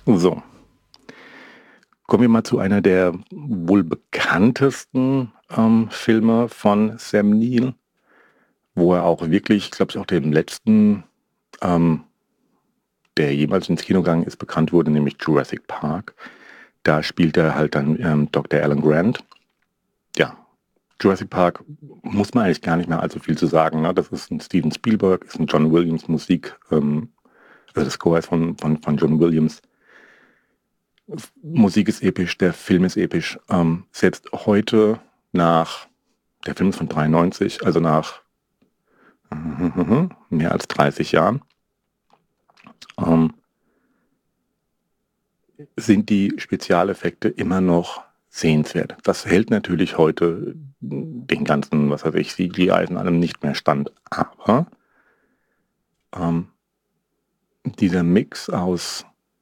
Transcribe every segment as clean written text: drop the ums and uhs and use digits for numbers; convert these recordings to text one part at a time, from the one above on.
So, kommen wir mal zu einer der wohl bekanntesten Filme von Sam Neill, wo er auch wirklich, ich glaube, auch dem letzten, ähm, der jemals ins Kino gegangen ist, bekannt wurde, nämlich Jurassic Park. Da spielt er halt dann Dr. Alan Grant. Ja, Jurassic Park muss man eigentlich gar nicht mehr allzu viel zu sagen. Ne? Das ist ein Steven Spielberg, ist ein John Williams Musik, also das Score ist von John Williams. Musik ist episch, der Film ist episch. Selbst heute der Film ist von 93, also nach mehr als 30 Jahren, ähm, sind die Spezialeffekte immer noch sehenswert. Das hält natürlich heute den ganzen, was weiß ich, CGI und allem nicht mehr stand. Aber dieser Mix aus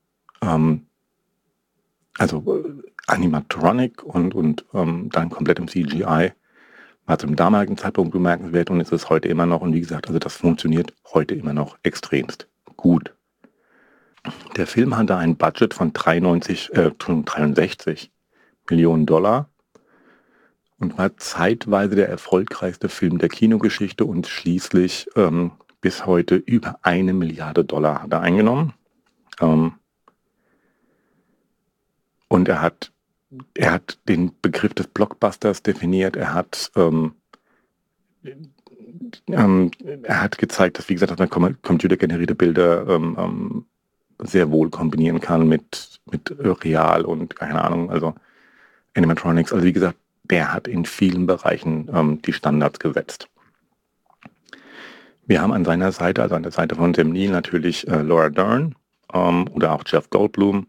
Animatronic und dann komplett im CGI war zum damaligen Zeitpunkt bemerkenswert und ist es heute immer noch. Und wie gesagt, also das funktioniert heute immer noch extremst gut. Der Film hatte ein Budget von 63 Millionen Dollar und war zeitweise der erfolgreichste Film der Kinogeschichte und schließlich bis heute über 1 Milliarde Dollar hat er eingenommen. Und er hat den Begriff des Blockbusters definiert. Er hat gezeigt, dass, wie gesagt, dass man computergenerierte Bilder sehr wohl kombinieren kann mit Real und, keine Ahnung, also Animatronics. Also wie gesagt, der hat in vielen Bereichen die Standards gesetzt. Wir haben an seiner Seite, also an der Seite von Sam Neill, natürlich Laura Dern oder auch Jeff Goldblum.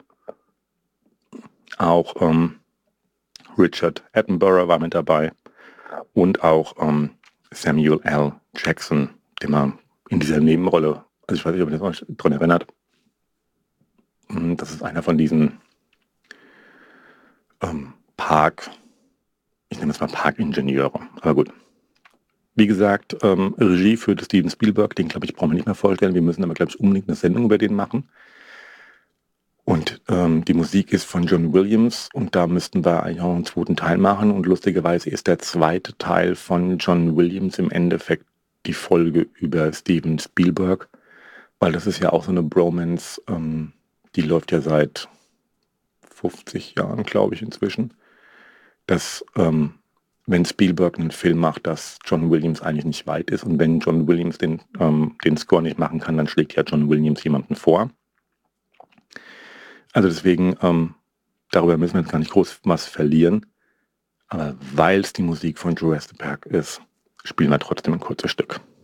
Auch Richard Attenborough war mit dabei und auch Samuel L. Jackson, den man in dieser Nebenrolle, also ich weiß nicht, ob ihr euch daran erinnert, das ist einer von diesen ich nenne es mal Parkingenieure, aber gut. Wie gesagt, Regie führte Steven Spielberg, den glaube ich brauchen wir nicht mehr vorstellen, wir müssen aber glaube ich unbedingt eine Sendung über den machen. Und die Musik ist von John Williams und da müssten wir eigentlich auch einen zweiten Teil machen und lustigerweise ist der zweite Teil von John Williams im Endeffekt die Folge über Steven Spielberg, weil das ist ja auch so eine Bromance, die läuft ja seit 50 Jahren, glaube ich, inzwischen, dass wenn Spielberg einen Film macht, dass John Williams eigentlich nicht weit ist und wenn John Williams den Score nicht machen kann, dann schlägt ja John Williams jemanden vor. Also deswegen, darüber müssen wir jetzt gar nicht groß was verlieren. Aber weil es die Musik von Jurassic Park ist, spielen wir trotzdem ein kurzes Stück.